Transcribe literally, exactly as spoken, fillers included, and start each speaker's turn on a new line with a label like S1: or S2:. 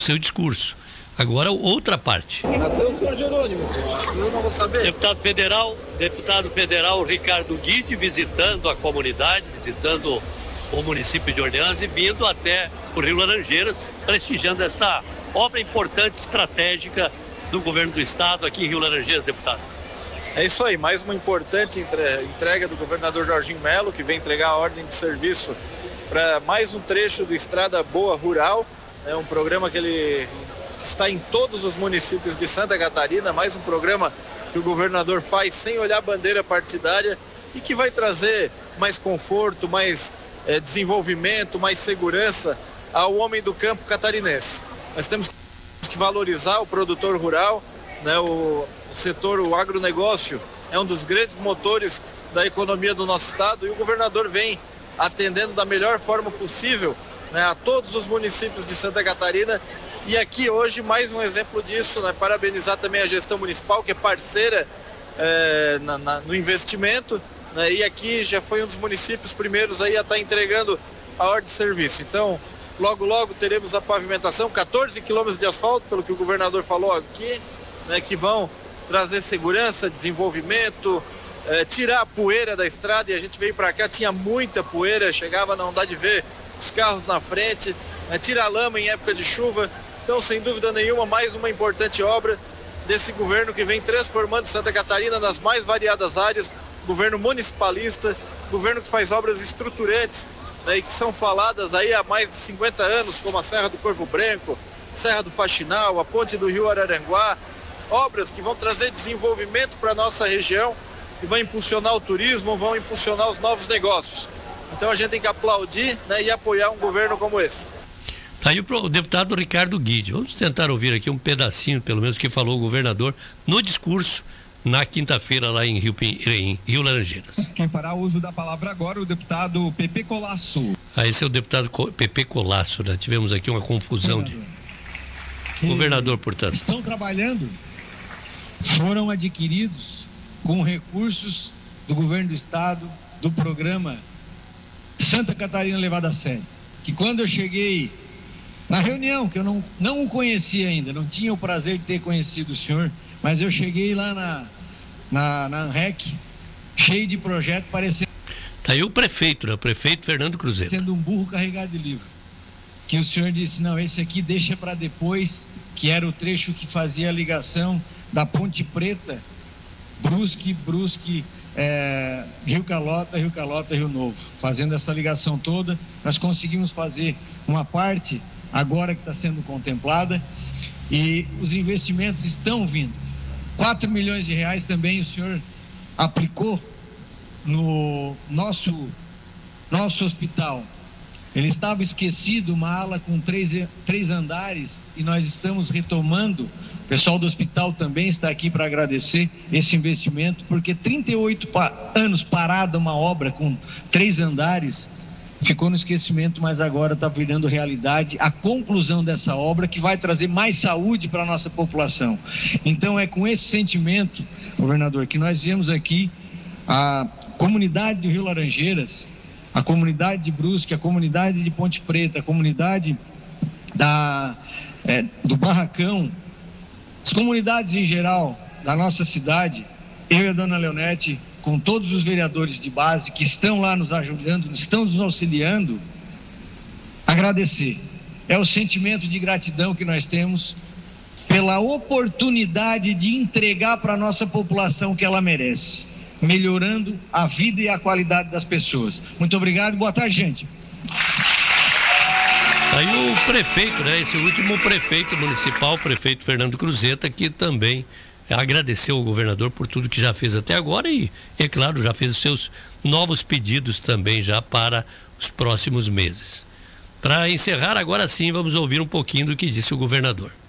S1: seu discurso. Agora, outra parte.
S2: Até o senhor Jerônimo, eu não vou saber.
S3: Deputado federal, deputado federal Ricardo Guide visitando a comunidade, visitando o município de Orleans e vindo até o Rio Laranjeiras, prestigiando esta obra importante, estratégica do governo do estado aqui em Rio Laranjeiras, deputado.
S2: É isso aí, mais uma importante entrega do governador Jorginho Melo, que vem entregar a ordem de serviço para mais um trecho do Estrada Boa Rural, é um programa que ele está em todos os municípios de Santa Catarina, mais um programa que o governador faz sem olhar a bandeira partidária e que vai trazer mais conforto, mais é, desenvolvimento, mais segurança ao homem do campo catarinense. Nós temos que valorizar o produtor rural, né, o, o setor, o agronegócio é um dos grandes motores da economia do nosso estado e o governador vem atendendo da melhor forma possível, né, a todos os municípios de Santa Catarina. E aqui hoje mais um exemplo disso, né? Parabenizar também a gestão municipal, que é parceira é, na, na, no investimento, né? E aqui já foi um dos municípios primeiros aí a estar entregando a ordem de serviço. Então, logo logo teremos a pavimentação, quatorze quilômetros de asfalto, pelo que o governador falou aqui, né? Que vão trazer segurança, desenvolvimento, é, tirar a poeira da estrada. E a gente veio para cá, tinha muita poeira, chegava a não dar de ver os carros na frente, né? Tira a lama em época de chuva. Então, sem dúvida nenhuma, mais uma importante obra desse governo que vem transformando Santa Catarina nas mais variadas áreas, governo municipalista, governo que faz obras estruturantes, né, e que são faladas aí há mais de cinquenta anos, como a Serra do Corvo Branco, Serra do Faxinal, a Ponte do Rio Araranguá, obras que vão trazer desenvolvimento para a nossa região, que vão impulsionar o turismo, vão impulsionar os novos negócios. Então a gente tem que aplaudir, né, e apoiar um governo como esse.
S1: Está aí o deputado Ricardo Guide. Vamos tentar ouvir aqui um pedacinho, pelo menos, que falou o governador no discurso na quinta-feira lá em Rio, em Rio Laranjeiras.
S4: Quem fará uso da palavra agora é o deputado Pepe Colasso.
S1: Ah, esse é o deputado Pepe Colasso, né? Tivemos aqui uma confusão de... Governador, portanto.
S4: Estão trabalhando, foram adquiridos com recursos do governo do estado, do programa Santa Catarina Levada a Sério. Que quando eu cheguei na reunião, que eu não, não o conhecia ainda, não tinha o prazer de ter conhecido o senhor, mas eu cheguei lá na, na, na ANREC, cheio de projeto, parecendo...
S1: Está aí o prefeito, né? O prefeito Fernando Cruzeiro.
S4: Sendo um burro carregado de livro. Que o senhor disse, não, esse aqui deixa para depois, que era o trecho que fazia a ligação da Ponte Preta, Brusque, Brusque, é, Rio Calota, Rio Calota, Rio Novo. Fazendo essa ligação toda, nós conseguimos fazer uma parte... agora que está sendo contemplada, e os investimentos estão vindo. quatro milhões de reais também o senhor aplicou no nosso, nosso hospital. Ele estava esquecido, uma ala com três, três andares, e nós estamos retomando. O pessoal do hospital também está aqui para agradecer esse investimento, porque trinta e oito pa- anos parada uma obra com três andares, ficou no esquecimento, mas agora está virando realidade a conclusão dessa obra, que vai trazer mais saúde para a nossa população. Então é com esse sentimento, governador, que nós viemos aqui, a comunidade do Rio Laranjeiras, a comunidade de Brusque, a comunidade de Ponte Preta, a comunidade da, é, do Barracão, as comunidades em geral da nossa cidade, eu e a dona Leonete, com todos os vereadores de base que estão lá nos ajudando, estão nos auxiliando, agradecer. É o sentimento de gratidão que nós temos pela oportunidade de entregar para a nossa população o que ela merece, melhorando a vida e a qualidade das pessoas. Muito obrigado e boa tarde, gente.
S1: Aí o prefeito, né? Esse último prefeito municipal, o prefeito Fernando Cruzeta, que também agradeceu ao governador por tudo que já fez até agora e, é claro, já fez os seus novos pedidos também já para os próximos meses. Para encerrar, agora sim, vamos ouvir um pouquinho do que disse o governador.